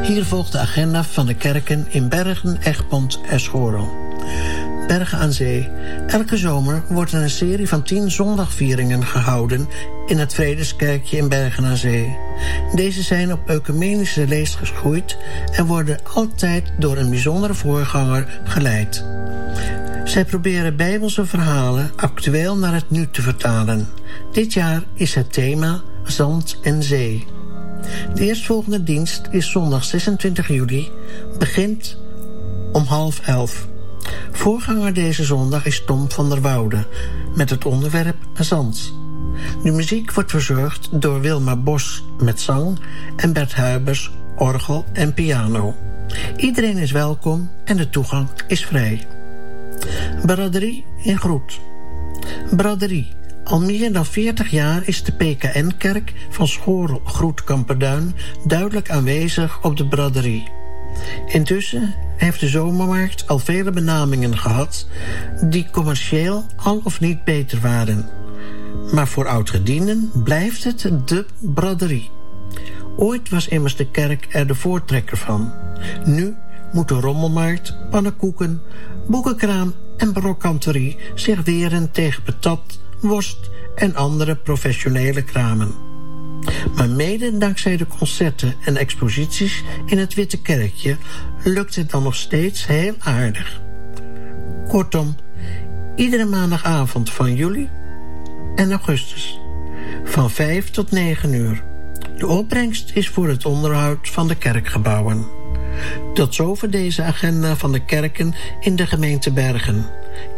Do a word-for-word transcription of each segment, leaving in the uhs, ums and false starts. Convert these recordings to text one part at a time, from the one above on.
Hier volgt de agenda van de kerken in Bergen, Egmond en Schorel. Bergen aan Zee. Elke zomer wordt er een serie van tien zondagvieringen gehouden in het Vredeskerkje in Bergen aan Zee. Deze zijn op ecumenische leest geschoeid en worden altijd door een bijzondere voorganger geleid. Zij proberen Bijbelse verhalen actueel naar het nu te vertalen. Dit jaar is het thema Zand en Zee. De eerstvolgende dienst is zondag zesentwintig juli, begint om half elf. Voorganger deze zondag is Tom van der Woude met het onderwerp Zand. De muziek wordt verzorgd door Wilma Bos met zang en Bert Huibers, orgel en piano. Iedereen is welkom en de toegang is vrij. Braderie in Groet. Braderie. Al meer dan veertig jaar is de P K N-kerk van Schorel Groet Kamperduin duidelijk aanwezig op de braderie. Intussen heeft de zomermarkt al vele benamingen gehad die commercieel al of niet beter waren. Maar voor oudgedienden blijft het de braderie. Ooit was immers de kerk er de voortrekker van. Nu moet de rommelmarkt, pannenkoeken, boekenkraam en brokanterie zich weren tegen patat, worst en andere professionele kramen. Maar mede dankzij de concerten en exposities in het Witte Kerkje lukt het dan nog steeds heel aardig. Kortom, iedere maandagavond van juli en augustus van vijf tot negen uur. De opbrengst is voor het onderhoud van de kerkgebouwen. Tot zover deze agenda van de kerken in de gemeente Bergen.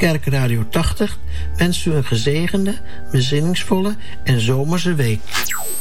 Kerkradio tachtig wenst u een gezegende, bezinningsvolle en zomerse week.